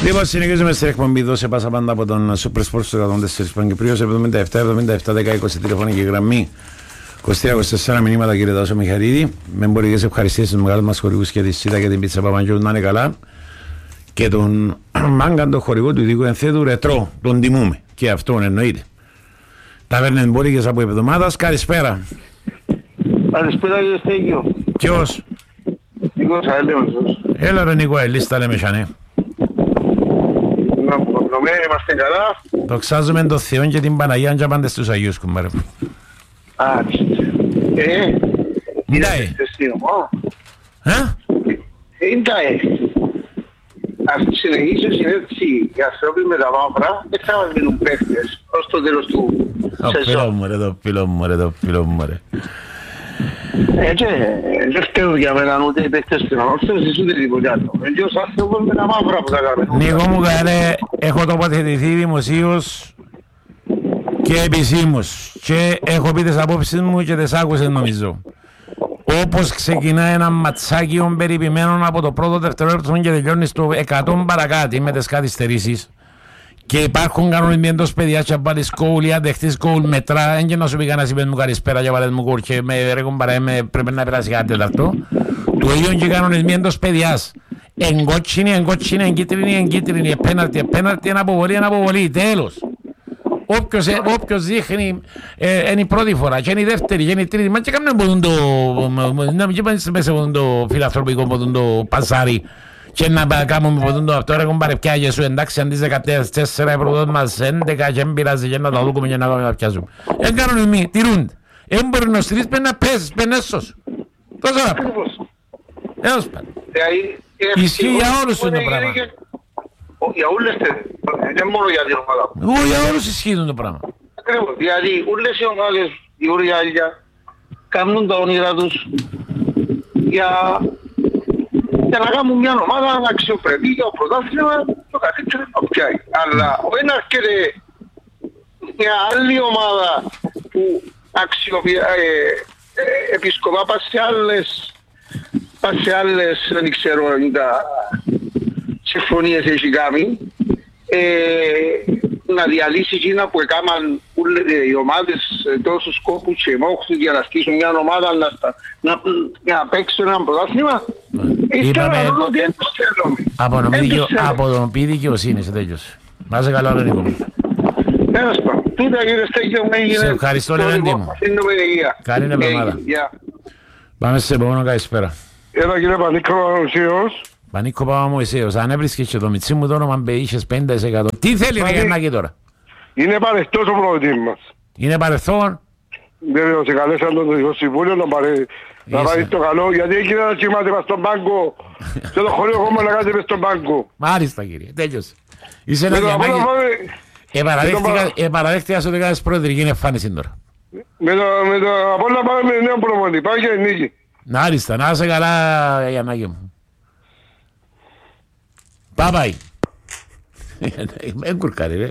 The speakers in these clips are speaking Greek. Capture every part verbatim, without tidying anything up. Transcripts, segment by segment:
Λοιπόν, συνεχίζουμε στην εκπομπή. Δώσε πάσα πάντα από τον Super Sports του εκατόν τέσσερα Παγκυπρίος εβδομήντα επτά εβδομήντα επτά δέκα είκοσι τηλεφωνική γραμμή είκοσι τρία είκοσι τέσσερα μηνύματα κύριε Τάσο Μιχαρίδη. Με εμπορικές ευχαριστίες στους μεγάλους μας χορηγούς και τη ΣΥΤΑ και την Πίτσα Παπαγγιού να είναι καλά. Και τον Μάγκαν, τον χορηγό του ειδικού ενθέτου Ρετρό, τον τιμούμε. Και αυτόν εννοείται. Ταβέρνα εμπορικές από εβδομάδας. Καλησπέρα. Καλησπέρα κύριε Στέγιο. Ποιος? Νίκος Αέλεμος. Έλα ρε Νίκο, ελίστα τα λέμε σανέ. Να πούμε, είμαστε καλά. Δοξάζουμε τον Θεό και την Παναγία και πάντες στους Αγίους κουμπάρε. Α, ε, Ντάι. Ε? Είναι τάι. Ας συνεχίσω συνέντευξη οι άνθρωποι με τα μαύρα, δεν θα μας μείνουν παίχτες ως το τέλος του σεζόν. Το φίλο μου ρε, το φίλο μου ρε, το φίλο μου ρε. Έτσι, δεν φταίω για μένα ούτε οι παίχτες του ανόρθωσης ούτε τίποτε άλλο. Έτσι ως άνθρωπος με τα μαύρα που θα κάνουμε. Νίκο μου καλέ, έχω τοποθετηθεί δημοσίως και επισήμως και έχω πει τις απόψεις μου και τις άκουσες νομίζω. Όπως ξεκινά ένα ματσάκιο περιποιημένο από το πρώτο δευτερόλεπτο και τελειώνει στο εκατό παρακάτω με τις καθυστερήσεις και υπάρχουν κανονισμοί εντός παιδιάς και βάλεις κόουλ ή αν δεχτείς κόουλ μετρά εν και να σου πει κανένας είπες μου καλησπέρα και βάλες μου κόουλ και με ρε κομπαρέ πρέπει να περάσει κάτι τέταρτο. Το ίδιο και κανονισμοί εντός παιδιάς. Εγκότσινη, εγκότσινη, εγκίτρινη, εγκίτρινη, επέναρτη, επέναρτη, ένα αποβολή, ένα αποβολή, τέλος. Όποιος, ε, όποιος δείχνει ε, είναι η πρώτη φορά και είναι η δεύτερη και είναι η τρίτη μα και κάνουν μπορούν το να μην πάνε μέσα από το φιλανθρωπικό από το παζάρι και να κάνουμε από το αυτό ρε κομπάρε πιάγε σου εντάξει αντί δεκατέσσερα ευρώ μας έντεκα και δεν πειράζει και να τα δούμε και να κάνουμε να πιάζουμε. Εν κάνουν εμείς, τηρούνται. Εν μπορεί να στείλεις πέντε να πέσεις, πέντε έσως. Τόσο να πω. Έως πάντα. Ισχύει για όλους το πράγμα. Για όλες δεν μόνο για την ομάδα. Όχι, για όλους ισχύει το πράγμα. Ακριβώς, δηλαδή όλες οι ομάδες, οι ουριάλια, κάνουν τα όνειρα τους για, για να κάνουν μια ομάδα να αξιοπρεπεί για το πρωτάθλημα το καλύτερο να πιάει. Αλλά δεν έρχεται μια άλλη ομάδα που αξιοποιεί, ε, ε, επισκοπά πας σε άλλες, πας σε άλλες, δεν ξέρω, τα συμφωνίες έχει κάνει, ε, να διαλύσει εκείνα που έκαναν οι ομάδες τόσους σκόπους και μόχθους για να στήσουν μια ομάδα να, να, να παίξουν ένα πρωτάθλημα. Είπαμε από τον πει δικαιοσύνη σε τέτοιος. Να είσαι καλά ρε Νίκο μου. Τέλος πάντων. Τούτα κύριε Στέγιο με έγινε. Σε ευχαριστώ Λεβέντη μου. Καλή εβδομάδα. Πάμε σε επόμενο καλησπέρα. Έλα κύριε Πανίκο Ουσίος. Πανίκο Παπαμωυσέος, αν έβρισκες και το μιτσί μου το όνομα είχες πενήντα τοις εκατό. Τι θέλει ρε Γιαννάκη τώρα? Είναι παρεχτός ο προπονητής μας. Είναι παρελθόν. Βέβαια, σε καλέσαν τον Δυτικό Συμβούλιο να πάρει το καλό, γιατί έγινε να κοιμάται μες στον πάγκο. Και το χωρίο ακόμα να κάνετε μες στον πάγκο. Μάλιστα κύριε, τέλειωσε. Είσαι ένα Γιαννάκη. Επαραδέχτηκα σου ότι κάνεις προεδρική εμφάνιση τώρα. Με το Απόλλωνα πάμε με νέο προπονητή, πάει και νίκη. Μάλιστα, να είσαι καλά Γιαννάκη μου. Πάπαϊ. Με κουρκάρει ρε.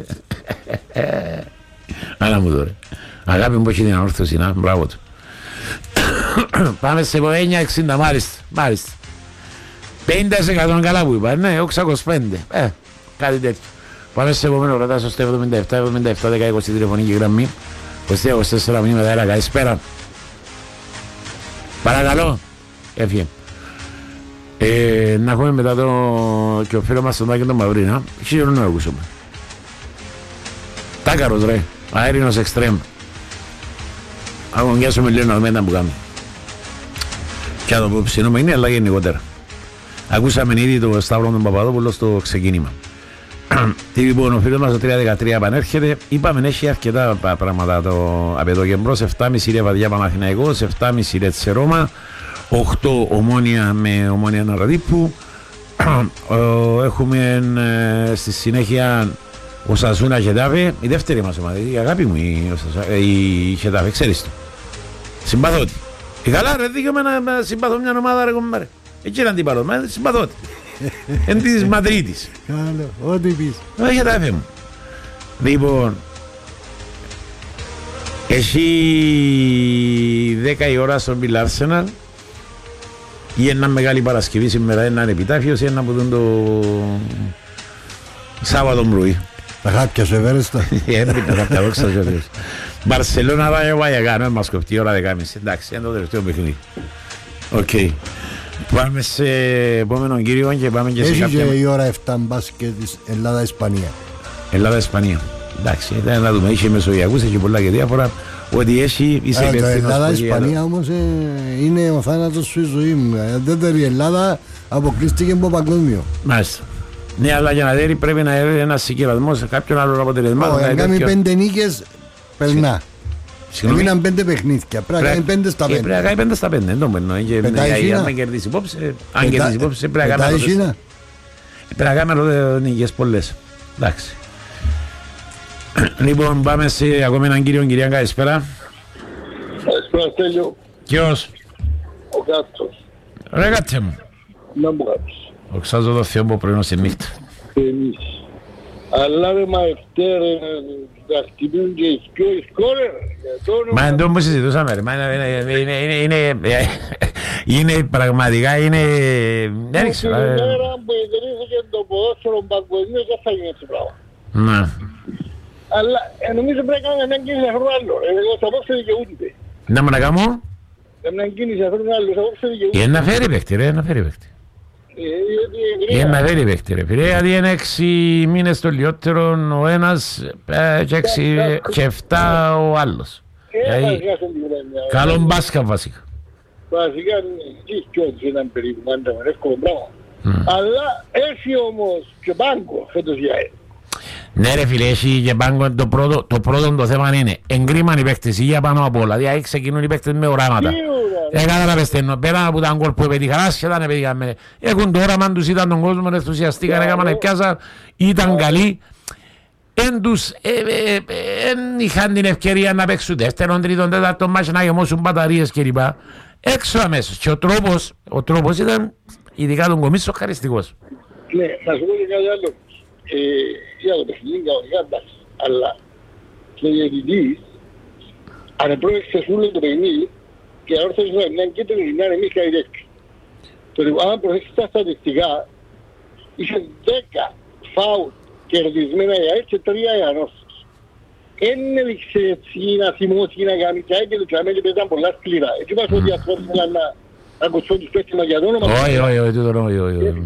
Άρα μου τώρα. Αγάπη μου έχει την ανόρθωση να, μπράβο του. Πάμε σε εννιά εξήντα, μάλιστα, μάλιστα. πενήντα τοις εκατό καλά που είπα, ναι, εξακόσια πέντε. Ε, κάτι τέτοιο. Πάμε σε επόμενο ρωτάσω στο εβδομήντα επτά εβδομήντα επτά δέκα είκοσι τηλεφωνική γραμμή. είκοσι είκοσι τέσσερα μηνύματα, έλα, καλησπέρα. Παρακαλώ. Έφυγε. Ε, να έχουμε μετά το και ο φίλος μας τον Τάκη τον Μαυρίνα. Χίλιο να ακούσουμε. Τάκαρος ρε, αέρινος εξτρέμ. Αγωνιάσουμε λίγο να δούμε τα που κάνουμε. Και να το πω ψινούμε είναι αλλά γενικότερα. Ακούσαμε ήδη το Σταύρο τον Παπαδόπουλο στο ξεκίνημα. Τι λοιπόν ο φίλος μας το τρία δεκατρία επανέρχεται. Είπαμε έχει αρκετά πράγματα το από εδώ και μπρος. επτά και μισή ρε Βαδιά Παναθηναϊκός, επτά και μισή ρε Ρώμα, οκτώ Ομόνια με Ομόνια Ναραδίπου. Έχουμε ε, στη συνέχεια ο Σασούνα Χετάφε, η δεύτερη μας ομάδα, η αγάπη μου η, η Χετάφε, ξέρεις το. Συμπαθώτη. Ε, καλά ρε, δίκαιο με να συμπαθώ μια ομάδα ρε κομμάρε. Εκεί είναι αντίπαλο, μα συμπαθώτη. Εν της Μαδρίτης. Καλό, ό,τι πεις. Ο Χετάφε μου. Λοιπόν, έχει δέκα η ώρα στον Bill Arsenal. Ή ένα μεγάλη Παρασκευή σήμερα, έναν επιτάφιος ή ένα που δουν το... Σάββατο πρωί. Τα χάπια σου ευέρεστα. Έπρεπε τα χάπια, δόξα τω Θεώ. Μπαρσελόνα Ράγιο Βαγιαγάνο, μας κοφτεί η ώρα δεκάμιση. Εντάξει, είναι το τελευταίο παιχνίδι. Οκ. Πάμε σε επόμενο κύριο και πάμε και σε κάποια... Έχει και η ώρα επτά μπάσκετ της Ελλάδα-Ισπανία. Ελλάδα-Ισπανία. Εντάξει, ήταν να δούμε, είχε μεσογειακούς, έχει πολλά και διάφορα. Ότι έχει, είσαι υπεύθυνος. Η Ελλάδα-Ισπανία όμως ε, είναι ο θάνατος σου η ζωή μου. Δεν η Ελλάδα αποκλείστηκε από παγκόσμιο. Μάλιστα. Ναι, αλλά για να δει πρέπει να έρθει ένας συγκεκριμένος σε κάποιον άλλο αποτελεσμάτων. Όχι, αν κάνει πέντε νίκες, περνά. Έμειναν πέντε παιχνίδια. Πρέπει να κάνει πέντε στα πέντε. Πρέπει να κάνει πέντε στα πέντε. Αν κερδίσει υπόψη, αν κερδίσει υπόψη, πρέπει να κάνει. Πρέπει να κάνει νίκες πολλές. Εντάξει. Λοιπόν, πάμε σε ακόμη έναν κύριο, κυρία, καλησπέρα. Καλησπέρα, Στέλιο. Ποιος? Ο Κάτσος. Ρε κάτσε μου. Να μου κάτσος. Οξάζω το Θεό που πρωινό σε νύχτα. Εμείς. Αλλά ρε μα ευτέρε να χτυπούν και οι πιο σκόρε. Μα εντός μου συζητούσαμε ρε. Είναι πραγματικά είναι... Δεν ξέρω. Την ημέρα που ιδρύθηκε το ποδόσφαιρο παγκοσμίως δεν θα γίνει έτσι πράγμα. Ναι. Αλλά νομίζω πρέπει να κάνουμε μια κίνηση αυτόν άλλο. Εγώ θα πω σε δικαιούνται. Να μου να κάνω. Μια κίνηση αυτόν άλλο, θα πω σε δικαιούνται. Είναι να φέρει παίκτη ρε, να φέρει παίκτη. Είναι να φέρει παίκτη ρε. Δηλαδή είναι έξι μήνες το λιότερο ο ένας και εφτά ο άλλος. Καλό μπάσκα βασικά. Βασικά και κι όντως ήταν περίπου μάντα με εύκολο πράγμα. Αλλά έχει όμως και πάγκο φέτος για έ. Ναι ρε φίλε, έχει και πάγκο το πρώτο, το πρώτο το θέμα είναι εγκρίμαν οι παίκτες για πάνω απ' όλα, δηλαδή ξεκινούν οι παίκτες με οράματα. Δεν καταλαβαίνω, πέρα από τα γκολ που πετύχαν, άσχετα να πετύχαν. Έχουν το όραμα τους, ήταν τον κόσμο, ενθουσιαστήκαν, έκαναν πιάσα, ήταν καλοί. Εν τους, εν είχαν την ευκαιρία να παίξουν δεύτερον, τρίτον, τέταρτον μάτς, να γεμώσουν μπαταρίες κλπ. Έξω αμέσως. Και ο τρόπος, ο τρόπος ήταν ειδικά τον κομίσο χαριστικός. Ναι, θα σου πω και κάτι άλλο. Για το παιχνίδι κανονικά εντάξει, αλλά και ο διαιτητής αν επρόεξε όλο το παιχνίδι και αν όρθες να μια κίτρινη γυναίκα εμείς κάτι τέτοιο. Τότε αν προσέξεις τα στατιστικά είχε δέκα φάουλ κερδισμένα για έτσι και τρία για ανόρθωση. Εν έδειξε έτσι να θυμώσει να κάνει και και το τσαμέλι παίζαν πολλά σκληρά. Έτσι είπα ότι ασχόλησαν να ακουστώ τους παίκτημα για το όνομα. Όχι, όχι, όχι, όχι, όχι.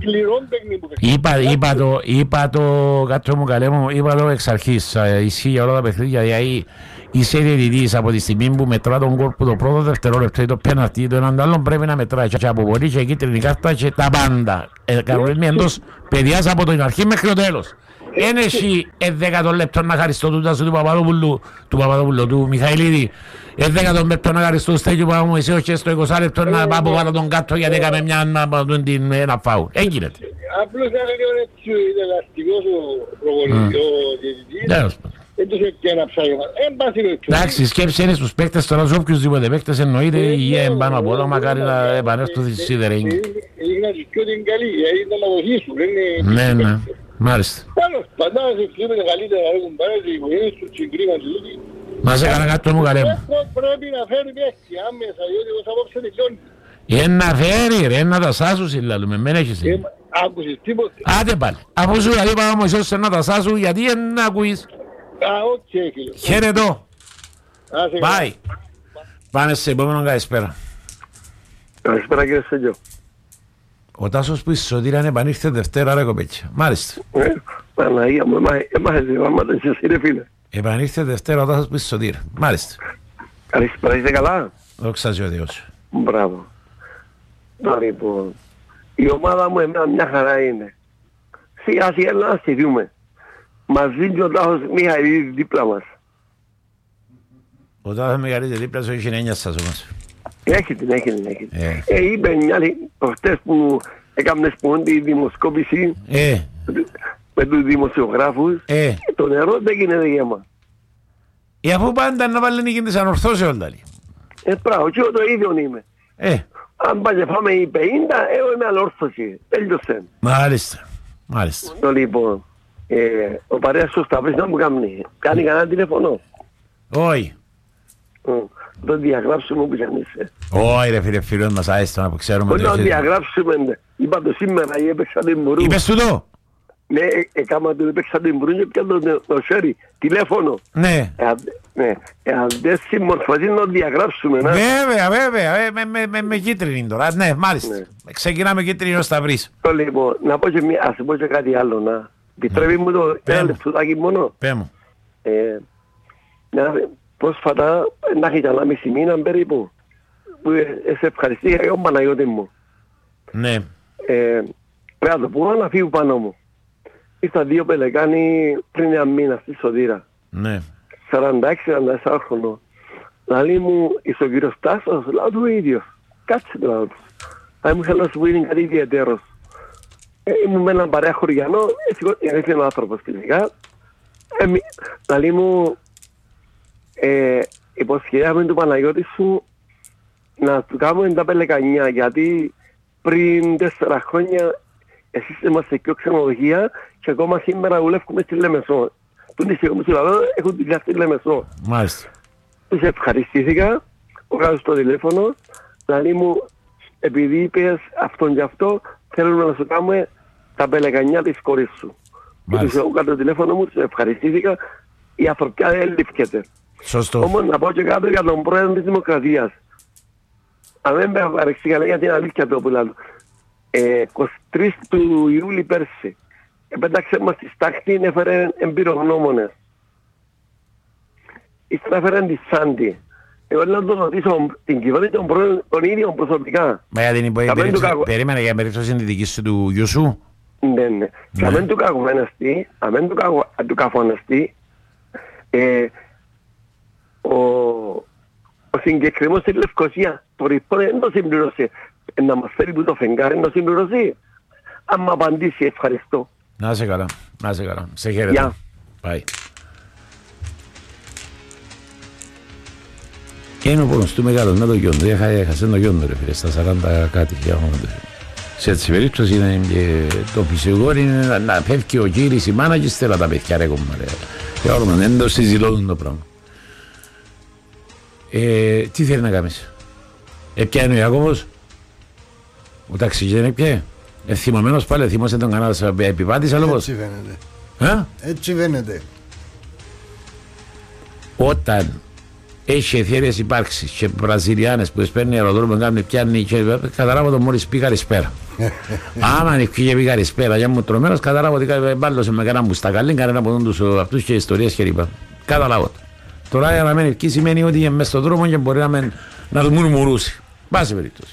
Είπα το, είπα το, κάτω μου καλέ μου, είπα το εξ αρχής, ισχύει για όλα τα παιχνίδια, δηλαδή είσαι διαιτητής από τη στιγμή που μετρά τον γκολ που το πρώτο δευτερόλεπτο ή το πέναρτι, το έναν άλλον πρέπει να μετράει και από πολύ και κίτρινη κάρτα και τα πάντα. Κανονισμοί εντός παιδιάς από την αρχή μέχρι το τέλος. Εν έχει δέκατο λεπτό να χαριστώ του Τάσου του Παπαδόπουλου, του Παπαδόπουλου, του Μιχαηλίδη. Εν δέκατο λεπτό να χαριστώ στέλιο που μου εσύ όχι στο είκοσι λεπτό να πάω από πάνω τον κάτω γιατί έκαμε μια ένα φάουλ. Εν γίνεται. Απλώς ήταν λίγο έτσι ελαστικός ο προπονητής, ο διαιτητής. Έντωσε και ένα ψάγμα. Εν πάση το εντάξει, σκέψη είναι στους παίκτες τώρα, σε οποιουσδήποτε παίκτες εννοείται η υγεία εμπάνω από όλα, μακάρι να επανέλθω στη σίδερη. Έγινα και ότι είναι καλή, είναι να βοηθήσουν. Ναι, ναι, μάλιστα. Τέλος, παντά σε κλείμενε καλύτερα, έχουν πάρει οι οικογένειες τους συγκρίμαν τους λούτοι. Μας έκανα κάτι μου καλέ μου. Πρέπει να φέρει παίκτη άμεσα, διότι εγώ θα απόψε τελειώνει. Είναι να φέρει ρε, να τα σάσου συλλαλούμε, μεν έχεις. Άκουσες τίποτε. Άντε πάλι, αφού σου δηλαδή πάμε όμως να τα σάσου, γιατί δεν ακούεις. Α, οκ, φίλε. Χαίρετο. Bye. Πάμε σε επόμενο καλησπέρα. Καλησπέρα κύριε Στέλιο. Ο Τάσος που εισοδήραν επανήρθε Δευτέρα ρε κοπέτσια. Μάλιστα. Παναγία μου, έμαχες γράμματα και εσύ ρε φίλε. Επανήρθε Δευτέρα ο Τάσος που εισοδήρα. Μάλιστα. Καλησπέρα, είστε καλά. Δόξα ο Θεός. Μπράβο. Τώρα λοιπόν, η ομάδα μου εμένα μια χαρά είναι. Σιγά σιγά να στηθούμε. Μαζί και ο Τάσος Μιχαηλίδης δίπλα μας. Ο Τάσος Μιχαηλίδης δίπλα σου έχει εννιά σας όμως. Έχει την, έχει την, έχει την. Ε. Ε, είπε μια προχτές που έκαμε σπόντι δημοσκόπηση ε. με τους δημοσιογράφους ε. και το νερό δεν γίνεται γέμα. Ε, αφού πάντα να βάλει νίκη της ανορθώσεων δηλαδή. Ε, πράγμα, και εγώ το ίδιο είμαι. Ε. Αν πάει φάμε οι πενήντα, εγώ είμαι ανόρθωση. Τέλειωσε. Μάλιστα. Μάλιστα. Το λοιπόν. Ε, ο παρέας σου Σταύρης να μου κάνει. Κάνει κανένα τηλεφωνό. Όχι. Mm. Το διαγράψουμε που αν είσαι. Όχι ρε φίλε φίλος μας άιστο να ξέρουμε. Όχι να διαγράψουμε. Είπα το σήμερα ή έπαιξα δεν μπορούμε. Είπες του το. Ναι, έκανα του έπαιξα την μπρούνια και πιάνω το χέρι, τηλέφωνο. Ναι. Εάν δεν συμμορφωθεί να διαγράψουμε. Βέβαια, βέβαια, με κίτρινη τώρα. Ναι, μάλιστα. Ξεκινάμε κίτρινη ως τα βρεις. Λοιπόν, να πω και μία, ας πω και κάτι άλλο, να επιτρέπει μου το ένα λεπτουδάκι μόνο. Πέ μου. Πρόσφατα, να έχει καλά μισή μήνα περίπου, που σε ευχαριστήκα για τον Παναγιώτη μου. Ναι. Πρέπει να το πω να φύγω πάνω μου. Ήρθα δύο πελεκάνοι πριν ένα μήνα στη Σωτήρα. Ναι. σαράντα έξι σαράντα τέσσερα χρονών. Λαλή μου, είσαι ο κύριος Τάσος, λέω του ίδιος. Κάτσε το λαό τους. Θα μου θέλω να σου πω είναι κάτι ιδιαίτερος. Ήμουν με έναν παρέα χωριανό, έτσι είναι ο άνθρωπος φυσικά. Λαλή μου, υποσχέδαμε του Παναγιώτη σου να του κάνουμε τα πελεκανιά, γιατί πριν τέσσερα χρόνια εσείς είμαστε πιο ξενοδοχεία και ακόμα σήμερα δουλεύουμε στη Λεμεσό. Του νησιό του λαό έχουν δουλειά στη Λεμεσό. Μάλιστα. Τους ευχαριστήθηκα, βγάζω στο τηλέφωνο, δηλαδή μου, επειδή είπες αυτόν και αυτό, θέλουμε να σου κάνουμε τα πελεκανιά της κορής σου. Και τους έχω κάτω το τηλέφωνο μου, τους ευχαριστήθηκα, η ανθρωπιά δεν λήφκεται. Σωστό. Όμως να πω και κάτω για τον πρόεδρο της Δημοκρατίας. Αν δεν με παρεξήγανε για την αλήθεια του όπου είκοσι τρεις του Ιούλη πέρσι επέταξε μας στη στάχτη, έφερε εμπειρογνώμονες. Ύστερα έφερε τη Σάντι. Εγώ να τον ρωτήσω την κυβέρνηση των πρόεδρων των ίδιων προσωπικά. Μα για την υπόθεση, περίμενε για περίπτωση τη δική σου του γιου σου. Ναι, ναι. Και αμέν του κακοφαναστεί, αμέν του κακοφαναστεί, ο συγκεκριμένος στη Λευκοσία το ρηπόδε δεν το συμπληρώσει. Να μας φέρει που το φεγγάρι να το συμπληρώσει. Αν μου απαντήσει, ευχαριστώ. Να είσαι καλά, να είσαι καλά. Σε χαίρετε. Πάει. Και είναι ο πόνος του μεγάλος με το γιόντο. Έχασε το γιόντο ρε φίλε, στα σαράντα κάτι. Σε έτσι περίπτωση είναι και το φυσικό είναι να φεύγει ο κύρις, η μάνα και στέλνα τα παιδιά ρε κομμάρε. Και όλα δεν το συζητούν το πράγμα. Τι θέλει να κάνεις. Επιάνε ο Ιακώβος. Ο ταξιτζή δεν έπιε. Εθυμωμένος πάλι, θυμώσαι τον κανένα επιβάτης λόγος. Έτσι φαίνεται. Έτσι φαίνεται. Όταν έχει εθέρειες υπάρξεις και Βραζιλιάνες που σπέρνει αεροδρόμιο κάνουν πιάνει και καταλάβω το μόλις πει καλησπέρα. Άμα είναι και πει καλησπέρα για μου τρομένος καταλάβω ότι μπάλωσε με κανένα μπουστακαλίν, κανένα από τους αυτούς και ιστορίες και λοιπά. Καταλάβω. Τώρα για να μένει ευκή σημαίνει ότι είναι μες στον δρόμο και μπορεί να, μεν, να το μουρμουρούσει. Πάση περίπτωση.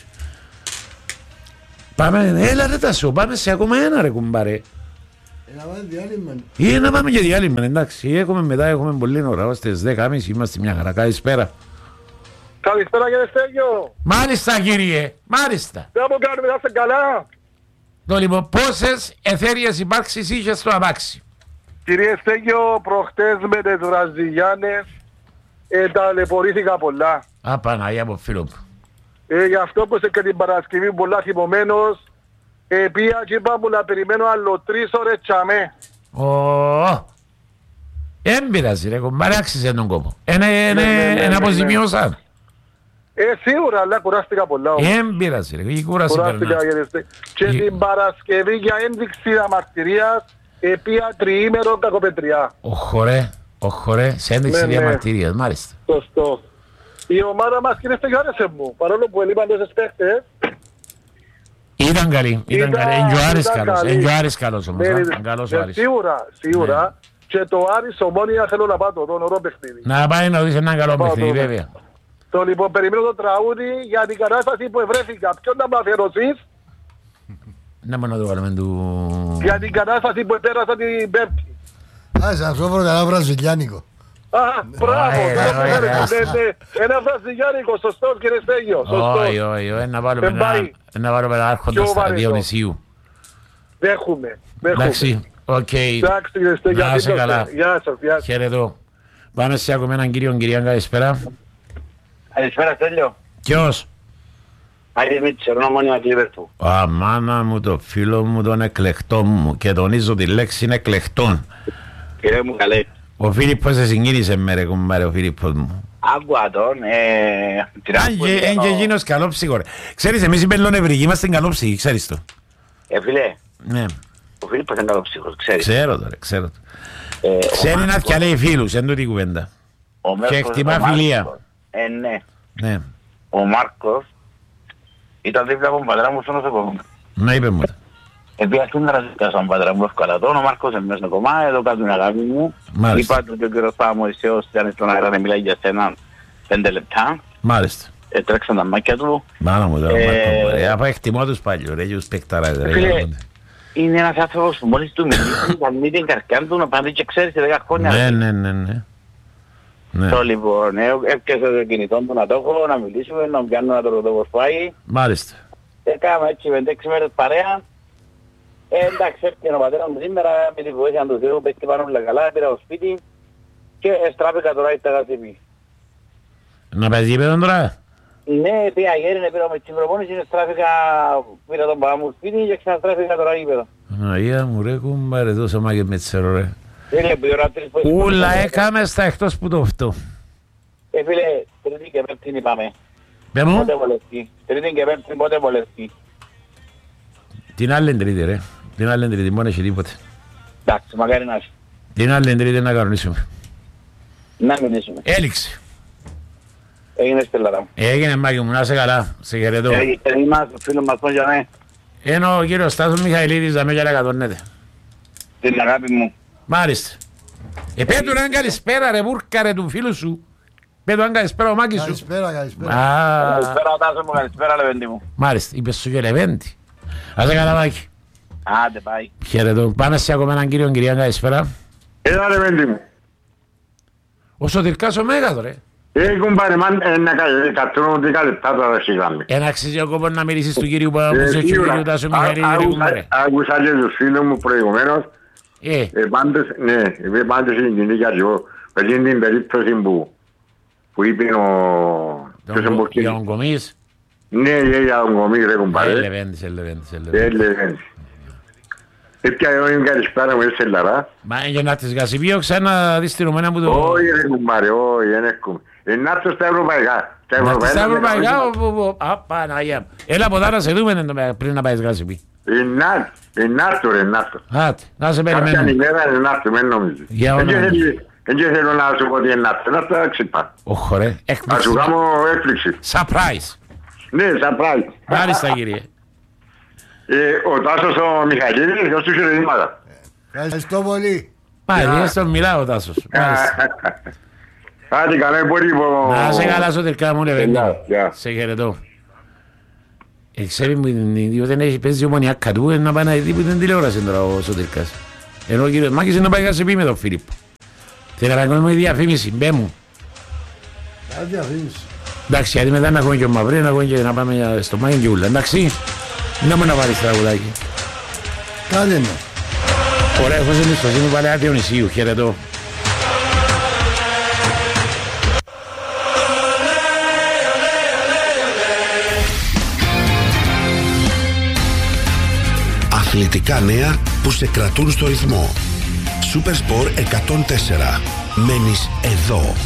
Πάμε, έλα ρε Τάσο, πάμε σε ακόμα ένα ρε κουμπάρε. Να πάμε διάλειμμα. Ή να πάμε και διάλειμμα, εντάξει. Έχουμε μετά, έχουμε πολύ ώρα, στις δέκα και μισή είμαστε μια χαρά. Καλησπέρα. Καλησπέρα κύριε Στέγιο. Μάλιστα κύριε, μάλιστα. Τι να κάνουμε, να είστε καλά. Το λοιπόν, πόσες εθέρειες υπάρξεις είχες στο αμάξι. Κύριε Στέγιο, προχτές με τις Βραζιλιάνες ε, ταλαιπωρήθηκα πολλά. Α, Παναγιά μου φίλο μου. Ε, γι' αυτό που είσαι και την Παρασκευή πολλά θυμωμένος, ε, πήγα και είπα μου να περιμένω άλλο τρεις ώρες τσαμέ. Ω, εν πειράζει ρε κομπάρε, άξιζε τον κόπο. Ένα αποζημιώσαν. Ε, σίγουρα, αλλά κουράστηκα πολλά. Εν πειράζει ρε, η κούραση περνά. Και την Παρασκευή για ένδειξη διαμαρτυρίας, ε, πήγα τριήμερο κακοπετριά. Οχωρέ, οχωρέ, σε ένδειξη διαμαρτυρίας, μάλιστα. Σωστό. Η ομάδα μας κύριε Στέγιο άρεσε μου, παρόλο που έλειπαν τόσες παίχτες. Ήταν καλή, ήταν καλή, είναι και ο Άρης καλός, είναι και ο Άρης καλός όμως, καλός ο Άρης. Σίγουρα, σίγουρα, και το Άρης Ομόνια θέλω να πάω το δω, ωραίο παιχνίδι. Να πάει να δεις ένα καλό παιχνίδι βέβαια. Το λοιπόν περιμένω το τραγούδι για την κατάσταση που ευρέθηκα, ποιον να με αφιερωσείς. Να μόνο το βάλουμε του... Για την κατάσταση που επέρασα την Πέμπτη. Ας αυτό πρώτα βραζιλιάνικο. Α, μπράβο, ένα βραζιλιάνικο, σωστό κύριε Στέγιο, σωστό. Όχι, όχι, να βάλουμε ένα άρχοντα στα Διονυσίου. Δέχομαι, δέχομαι. Εντάξει, οκ. Εντάξει κύριε Στέγιο, να είσαι καλά. Γεια σας, γεια σας. Χαίρετο. Πάμε σε ακόμα έναν κύριο, κυρία, καλησπέρα. Καλησπέρα Στέλιο. Ποιος? Άρη Μίτσερ, Ομόνια Λίβερπουλ. Α, μάνα μου, το φίλο μου, τον εκλεκτό μου. Και τονίζω τη λέξη είναι εκλεκτόν. Κύριε μου καλέ. Ο Φίλιππος σε συγκίνησε με ρε κουμπάρε, ο Φίλιππος μου. Άκουα τον, ε... Αν και εκείνος καλόψυχο ρε. Ξέρεις, εμείς οι Πελονευρικοί είμαστε καλόψυχοι, ξέρεις το. Ε, φίλε. Ναι. Ο Φίλιππος είναι καλοψύχος, ξέρεις. Ξέρω τώρα, ξέρω το. Ε, Ξέρει να θυκαλέει φίλους, εν τούτη η κουβέντα. Και εκτιμά φιλία. Ε, ναι. Ναι. Ο Μάρκος ήταν δίπλα από τον πατέρα μου στο νοσοκομείο. Να είπε μου. Επειδή αυτήν να ραζικά στον πατέρα μου εύκολα τον, ο Μάρκος είναι μέσα στο κομμάτι, εδώ κάτω είναι αγάπη μου. Μάλιστα. Είπα του και ο κύριος Παπαμωυσέος ήταν στον αέρα να μιλάει για σένα πέντε λεπτά. Μάλιστα. Έτρεξαν τα μάκια του. Μάνα μου τώρα, Ε, Μάρκο. Ε, απα εκτιμώ τους παλιούς, ρε, και τους παικταράδες, ρε. Φίλε, είναι ένας άνθρωπος που μόλις του μιλήσει, θα μην την καρκιά του να πάρει και ξέρει σε δέκα χρόνια. Ναι, ναι, ναι, ναι. Ναι. Το λοιπόν, ε, έπιασα το κινητό του να το έχω, να μιλήσουμε, να μου πιάνω να το ρωτώ πως πάει. Μάλιστα. Έκανα έτσι πέντε έξι μέρες παρέα. Ε, εντάξει, έπιανε ο πατέρας μου σήμερα με τη βοήθεια του Θεού, πες και πάνω όλα καλά, πήρα στο σπίτι και στράφηκα τώρα ήρθα γασίπη. Να παίζει γήπεδο τώρα. Ναι, πήγα γέρι, πήρα με την προπόνηση και στράφηκα, πήρα τον παπά μου σπίτι και ξαναστράφηκα τώρα γήπεδο. Αναγία μου ρε κουμπάρε τόσο μάγε με τσέρο ρε. Φίλε, που η ώρα τρεις που... Ούλα έκαμε στα εκτός που το αυτό. Ε, φίλε, τρίτη και πέμπτη είπαμε. Πε μου. Πότε βολευτεί. Τρίτη και πέμπτη πότε βολευτεί. Την άλλη τρίτη ρε. Την άλλη τρίτη μόνο έχει τίποτε. Εντάξει, μακάρι να είσαι. Την άλλη τρίτη να κανονίσουμε. Να μιλήσουμε. Έληξε. Έγινε στελάρα μου. Έγινε μάγε μου, να είσαι καλά. Σε χαιρετώ. Ε, είμαστε φίλος μας τον Γιάννη. Ενώ ο κύριος Στάσος Μιχαηλίδης θα με και λακατώνεται. Την αγάπη μου. Μάλιστα. Ε, πέτου έναν καλησπέρα ρε βούρκα ρε του φίλου σου. Πέτου έναν καλησπέρα ο Μάκης σου. Καλησπέρα, καλησπέρα. Α, Καλησπέρα ο Τάσο μου, καλησπέρα Λεβέντη μου. μάλιστα, είπες σου και Λεβέντη. Ας είσαι καλά Μάκη. Άντε πάει. Χαιρετώ. Πάμε σε ακόμα έναν κύριο κυρία καλησπέρα. Έλα ρε Βέντη μου. Ο Σωτηρκάς ο Μέγατο ρε. Ε, κουμπάρε, μαν, να κατρώνω ότι λεπτά τώρα σιγάμε. Εν αξίζει ο κόπος να μιλήσεις του κύριου Παπαμουσέου και του κύριου Τάσου Μιχαηλίδη ρε κουμπάρε. Άκουσα και τους φίλους μου προηγουμένως. Ε, Ε, πάντως, ναι, ε, πάντως είναι κοινή για εγώ. Πριν την περίπτωση που, που είπε ο... ποιος τον εμπορκής. για τον Κομής. Ναι, ε, για τον κομί ρε Ε, κουμπάρε. Λεβέντης, ε, Λεβέντης, ε, Ε, Λεβέντης. λεβέντη. Έπια εγώ είμαι καλησπέρα μου, είσαι λαρά. Μα για να τις γασιπίω ξανά δεις την ομένα που το... Όχι ρε κουμπάρε, όχι, δεν έχουμε. Είναι άρθρο στα ευρωπαϊκά. Στα ευρωπαϊκά, α, Παναγία μου. Έλα από εδώ να σε δούμε πριν να πάεις γασιπί. Είναι άρθρο ρε, είναι άρθρο. Άτε, να σε Κάποια περιμένουμε. ημέρα είναι άρθρο, δεν νομίζω. Για Δεν όνομα. και θέλω να σου πω ότι είναι άρθρο, να τα ξυπά. Όχι ρε, Να έκπληξη. σου κάνω έκπληξη. Surprise. Ναι, σαν πράγμα. Μάλιστα κύριε. Ε, ο Τάσος ο Μιχαηλίδης, δώσ' του χαιρετήματα. Ευχαριστώ πολύ. Μάλιστα, στον μιλάω ο Τάσος. Μάλιστα. Άντε καλά υπόλοιπο. Να σε καλά Σωτηρκά μου Λεβέντη. Γεια, γεια. Σε χαιρετώ. Ε, ξέρει μου, διότι δεν έχει παίζει ομονιακά του, να πάει να δει που την τηλεόραση τώρα ο Σωτηρκάς. Ενώ ο κύριος Μάκης είναι να πάει να σε πει με τον Φίλιππο. Θέλει να κάνουμε διαφήμιση, μπέ μου. Κάτι διαφήμιση. Εντάξει, γιατί μετά να έχουμε και ο Μαυρί, να έχουμε και να πάμε στο Μάγιν και ούλα. Εντάξει, να μου να βάλεις τραγουδάκι. Κάντε με. Ωραία, έχω σε μισθοσύνη πάλι άτιο νησίου, χαιρετώ. Αθλητικά νέα που σε κρατούν στο ρυθμό. Supersport εκατόν τέσσερα. Μένεις εδώ.